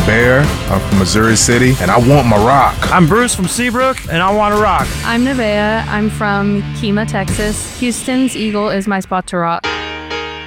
Bear. I'm from Missouri City, and I want my rock. I'm Bruce from Seabrook, and I want to rock. I'm Nevaeh. I'm from Kemah, Texas. Houston's Eagle is my spot to rock.